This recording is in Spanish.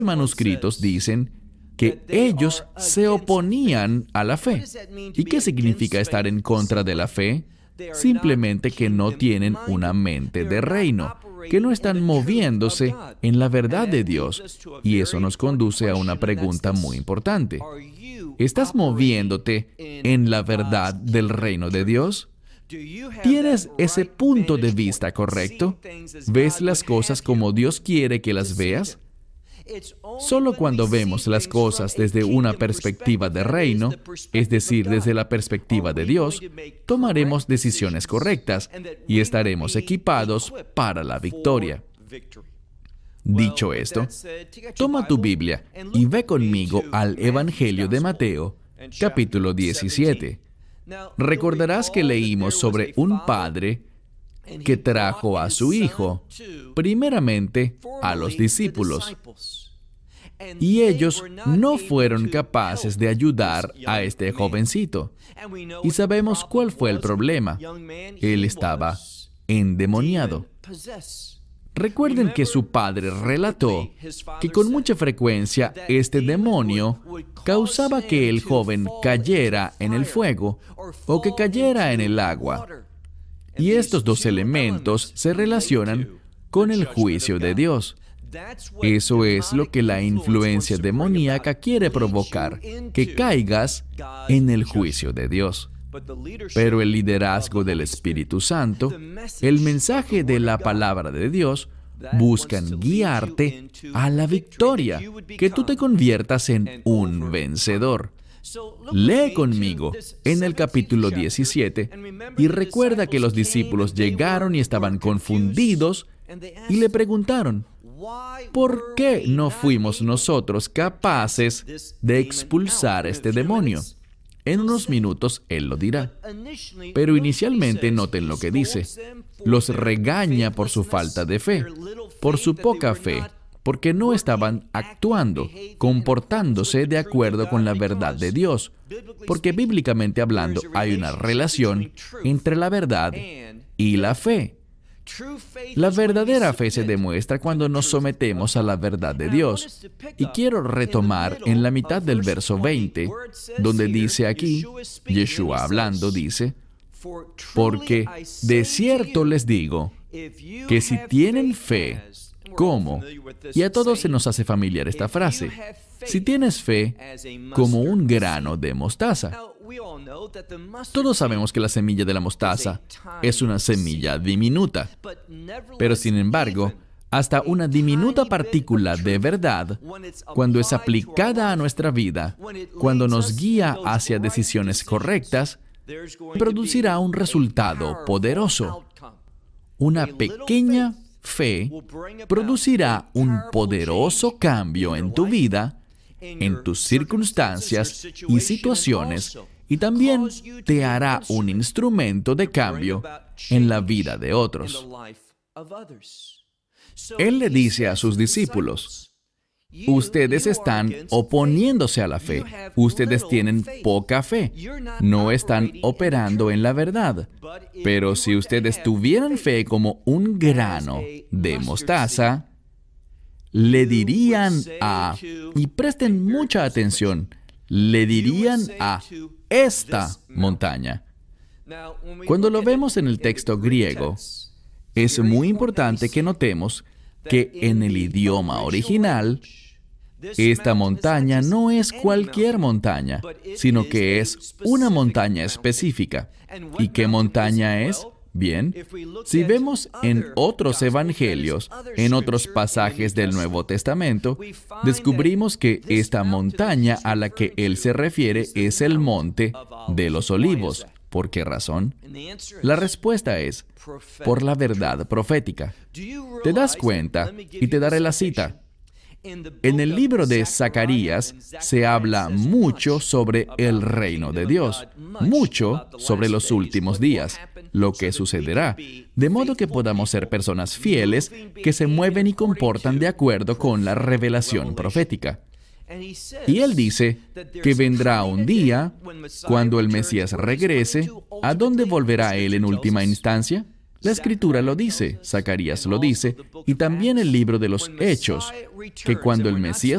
manuscritos dicen que ellos se oponían a la fe. ¿Y qué significa estar en contra de la fe? Simplemente que no tienen una mente de reino, que no están moviéndose en la verdad de Dios. Y eso nos conduce a una pregunta muy importante. ¿Estás moviéndote en la verdad del reino de Dios? ¿Tienes ese punto de vista correcto? ¿Ves las cosas como Dios quiere que las veas? Solo cuando vemos las cosas desde una perspectiva de reino, es decir, desde la perspectiva de Dios, tomaremos decisiones correctas y estaremos equipados para la victoria. Dicho esto, toma tu Biblia y ve conmigo al Evangelio de Mateo, capítulo 17. Recordarás que leímos sobre un padre que trajo a su hijo, primeramente a los discípulos. Y ellos no fueron capaces de ayudar a este jovencito. Y sabemos cuál fue el problema. Él estaba endemoniado. Recuerden que su padre relató que con mucha frecuencia este demonio causaba que el joven cayera en el fuego o que cayera en el agua. Y estos dos elementos se relacionan con el juicio de Dios. Eso es lo que la influencia demoníaca quiere provocar, que caigas en el juicio de Dios. Pero el liderazgo del Espíritu Santo, el mensaje de la palabra de Dios, buscan guiarte a la victoria, que tú te conviertas en un vencedor. Lee conmigo en el capítulo 17 y recuerda que los discípulos llegaron y estaban confundidos y le preguntaron, ¿por qué no fuimos nosotros capaces de expulsar este demonio? En unos minutos Él lo dirá. Pero inicialmente noten lo que dice. Los regaña por su falta de fe, por su poca fe, porque no estaban actuando, comportándose de acuerdo con la verdad de Dios. Porque bíblicamente hablando hay una relación entre la verdad y la fe. La verdadera fe se demuestra cuando nos sometemos a la verdad de Dios. Y quiero retomar en la mitad del verso 20, donde dice aquí, Yeshua hablando, dice, porque de cierto les digo, que si tienen fe, ¿cómo? Y a todos se nos hace familiar esta frase. Si tienes fe como un grano de mostaza. Todos sabemos que la semilla de la mostaza es una semilla diminuta. Pero sin embargo, hasta una diminuta partícula de verdad, cuando es aplicada a nuestra vida, cuando nos guía hacia decisiones correctas, producirá un resultado poderoso. Una pequeña fe producirá un poderoso cambio en tu vida, en tus circunstancias y situaciones, y también te hará un instrumento de cambio en la vida de otros. Él le dice a sus discípulos, ustedes están oponiéndose a la fe. Ustedes tienen poca fe. No están operando en la verdad. Pero si ustedes tuvieran fe como un grano de mostaza, le dirían a, y presten mucha atención, le dirían a esta montaña. Cuando lo vemos en el texto griego, es muy importante que notemos que en el idioma original, esta montaña no es cualquier montaña, sino que es una montaña específica. ¿Y qué montaña es? Bien, si vemos en otros evangelios, en otros pasajes del Nuevo Testamento, descubrimos que esta montaña a la que Él se refiere es el monte de los olivos. ¿Por qué razón? La respuesta es, por la verdad profética. ¿Te das cuenta? Y te daré la cita. En el libro de Zacarías se habla mucho sobre el reino de Dios, mucho sobre los últimos días, lo que sucederá, de modo que podamos ser personas fieles que se mueven y comportan de acuerdo con la revelación profética. Y Él dice que vendrá un día, cuando el Mesías regrese, ¿a dónde volverá Él en última instancia? La Escritura lo dice, Zacarías lo dice, y también el libro de los Hechos, que cuando el Mesías